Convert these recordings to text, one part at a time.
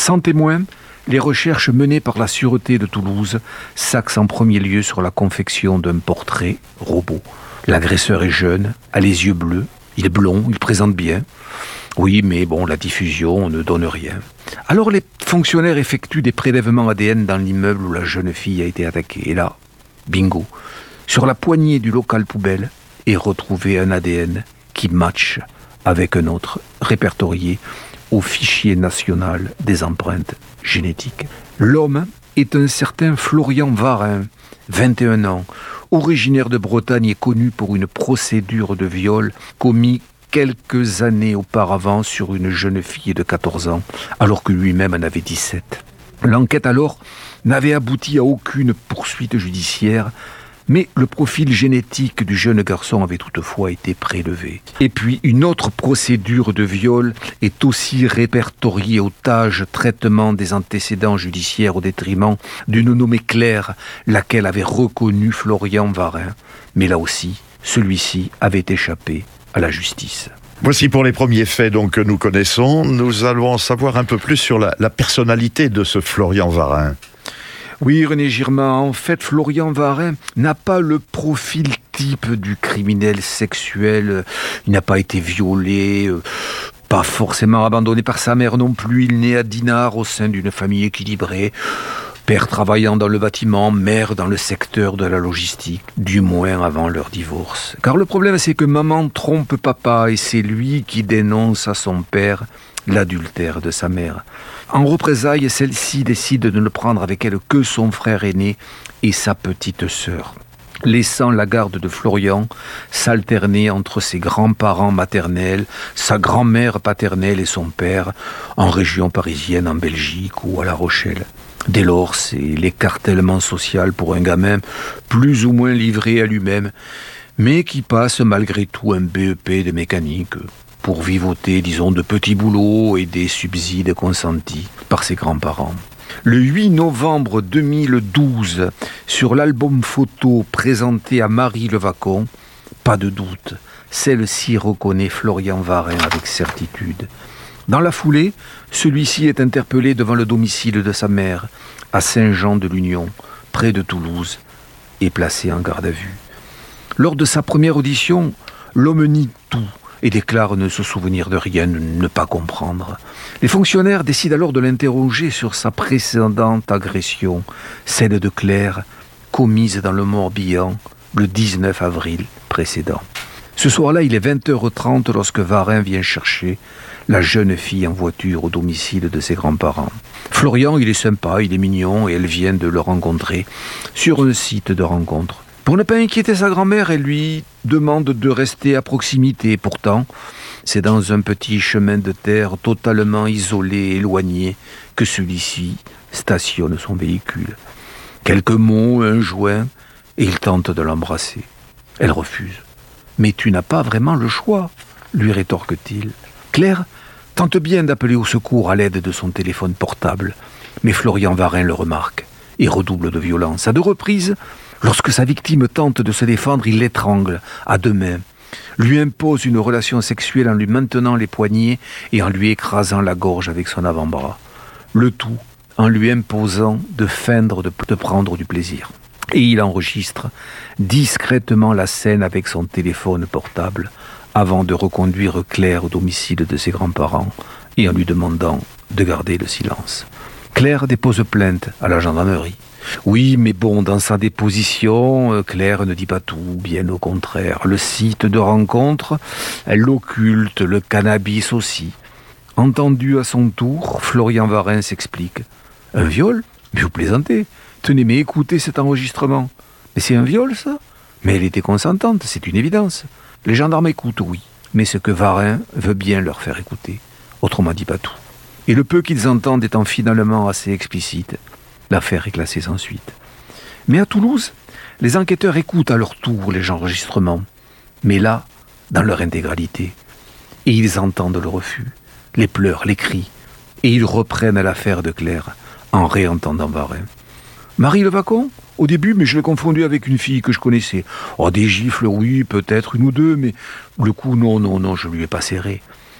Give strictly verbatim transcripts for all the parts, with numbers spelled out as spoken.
Sans témoin, les recherches menées par la sûreté de Toulouse s'axent en premier lieu sur la confection d'un portrait robot. L'agresseur est jeune, a les yeux bleus, il est blond, il présente bien. Oui, mais bon, la diffusion ne donne rien. Alors les fonctionnaires effectuent des prélèvements A D N dans l'immeuble où la jeune fille a été attaquée. Et là, bingo, sur la poignée du local poubelle est retrouvé un A D N qui matche avec un autre répertorié au fichier national des empreintes génétiques. L'homme est un certain Florian Varin, vingt et un ans, originaire de Bretagne et connu pour une procédure de viol commis quelques années auparavant sur une jeune fille de quatorze ans, alors que lui-même en avait dix-sept. L'enquête alors n'avait abouti à aucune poursuite judiciaire, mais le profil génétique du jeune garçon avait toutefois été prélevé. Et puis, une autre procédure de viol est aussi répertoriée au T A G, traitement des antécédents judiciaires au détriment d'une nommée Claire, laquelle avait reconnu Florian Varin. Mais là aussi, celui-ci avait échappé à la justice. Voici pour les premiers faits donc, que nous connaissons. Nous allons en savoir un peu plus sur la, la personnalité de ce Florian Varin. Oui, René Girma, en fait, Florian Varin n'a pas le profil type du criminel sexuel. Il n'a pas été violé, euh, pas forcément abandonné par sa mère non plus. Il naît à Dinard au sein d'une famille équilibrée. Père travaillant dans le bâtiment, mère dans le secteur de la logistique, du moins avant leur divorce. Car le problème, c'est que maman trompe papa et c'est lui qui dénonce à son père l'adultère de sa mère. En représailles, celle-ci décide de ne prendre avec elle que son frère aîné et sa petite sœur, laissant la garde de Florian s'alterner entre ses grands-parents maternels, sa grand-mère paternelle et son père, en région parisienne, en Belgique ou à La Rochelle. Dès lors, c'est l'écartèlement social pour un gamin plus ou moins livré à lui-même, mais qui passe malgré tout un B E P de mécanique pour vivoter, disons, de petits boulots et des subsides consentis par ses grands-parents. Le huit novembre deux mille douze, sur l'album photo présenté à Marie Levacon, pas de doute, celle-ci reconnaît Florian Varin avec certitude. Dans la foulée, celui-ci est interpellé devant le domicile de sa mère, à Saint-Jean-de-Lunion, près de Toulouse, et placé en garde à vue. Lors de sa première audition, l'homme nie tout et déclare ne se souvenir de rien, ne pas comprendre. Les fonctionnaires décident alors de l'interroger sur sa précédente agression, celle de Claire, commise dans le Morbihan le dix-neuf avril précédent. Ce soir-là, il est vingt heures trente lorsque Varin vient chercher la jeune fille en voiture au domicile de ses grands-parents. Florian, il est sympa, il est mignon et elle vient de le rencontrer sur un site de rencontre. Pour ne pas inquiéter sa grand-mère, elle lui demande de rester à proximité. Pourtant, c'est dans un petit chemin de terre totalement isolé, éloigné, que celui-ci stationne son véhicule. Quelques mots, un joint, et il tente de l'embrasser. Elle refuse. « Mais tu n'as pas vraiment le choix », lui rétorque-t-il. Claire tente bien d'appeler au secours à l'aide de son téléphone portable, mais Florian Varin le remarque et redouble de violence. À deux reprises, lorsque sa victime tente de se défendre, il l'étrangle à deux mains, lui impose une relation sexuelle en lui maintenant les poignets et en lui écrasant la gorge avec son avant-bras. Le tout en lui imposant de feindre de, de prendre du plaisir. Et il enregistre discrètement la scène avec son téléphone portable avant de reconduire Claire au domicile de ses grands-parents et en lui demandant de garder le silence. Claire dépose plainte à la gendarmerie. Oui, mais bon, dans sa déposition, Claire ne dit pas tout, bien au contraire. Le site de rencontre, elle l'occulte, le cannabis aussi. Entendu à son tour, Florian Varin s'explique. Un viol ? Mais vous plaisantez. Tenez, mais écoutez cet enregistrement. Mais c'est un viol, ça ? Mais elle était consentante, c'est une évidence. Les gendarmes écoutent, oui, mais ce que Varin veut bien leur faire écouter. Autrement dit, pas tout. Et le peu qu'ils entendent étant finalement assez explicite, l'affaire est classée sans suite. Mais à Toulouse, les enquêteurs écoutent à leur tour les enregistrements, mais là, dans leur intégralité. Et ils entendent le refus, les pleurs, les cris, et ils reprennent l'affaire de Claire en réentendant Varin. Marie Levacon ? Au début, mais je l'ai confondu avec une fille que je connaissais. Oh, des gifles, oui, peut-être une ou deux, mais le coup, non, non, non, je lui ai pas serré.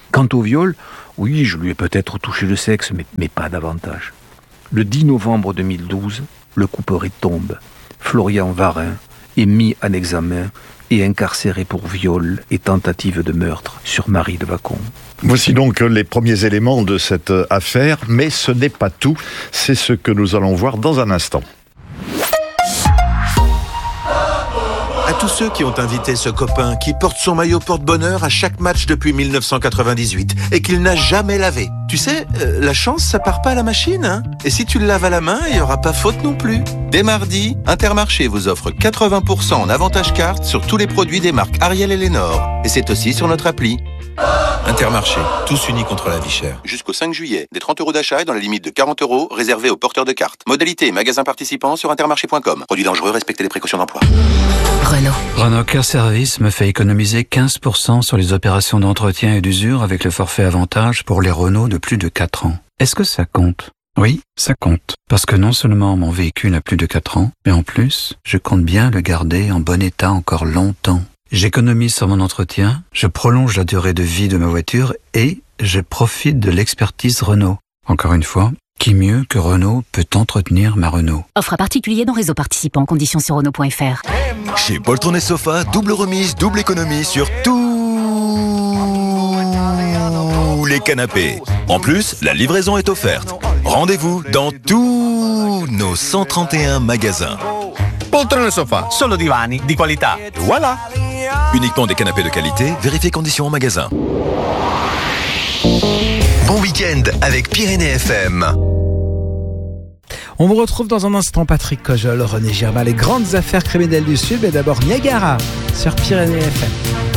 Quant au viol, oui, je lui ai peut-être touché le sexe, mais, mais pas davantage. Le dix novembre deux mille douze, le couperet tombe. Florian Varin est mis en examen et incarcéré pour viol et tentative de meurtre sur Marie de Vacon. Voici donc les premiers éléments de cette affaire, mais ce n'est pas tout. C'est ce que nous allons voir dans un instant. À tous ceux qui ont invité ce copain qui porte son maillot porte-bonheur à chaque match depuis mille neuf cent quatre-vingt-dix-huit et qu'il n'a jamais lavé. Tu sais, euh, la chance, ça part pas à la machine, hein. Et si tu le laves à la main, il n'y aura pas faute non plus. Dès mardi, Intermarché vous offre quatre-vingts pour cent en avantage carte sur tous les produits des marques Ariel et Lénore. Et c'est aussi sur notre appli. Intermarché, tous unis contre la vie chère. Jusqu'au cinq juillet, des trente euros d'achat et dans la limite de quarante euros réservés aux porteurs de cartes. Modalité et magasins participants sur intermarché point com. Produits dangereux, respectez les précautions d'emploi. Renault. Renault Care Service me fait économiser quinze pour cent sur les opérations d'entretien et d'usure avec le forfait avantage pour les Renault de plus de quatre ans. Est-ce que ça compte ? Oui, ça compte. Parce que non seulement mon véhicule a plus de quatre ans, mais en plus, je compte bien le garder en bon état encore longtemps. J'économise sur mon entretien, je prolonge la durée de vie de ma voiture et je profite de l'expertise Renault. Encore une fois, qui mieux que Renault peut entretenir ma Renault ? Offre à particulier dans réseau participant. Conditions sur Renault point F R. Chez Poltron et Sofa, double remise, double économie sur tous les canapés. En plus, la livraison est offerte. Rendez-vous dans tous nos cent trente et un magasins. Poltron e Sofa, solo divani di qualità. Voilà. Uniquement des canapés de qualité, vérifiez conditions en magasin. Bon week-end avec Pyrénées F M. On vous retrouve dans un instant, Patrick Cojol, René Girma, les grandes affaires criminelles du Sud, mais d'abord Niagara sur Pyrénées F M.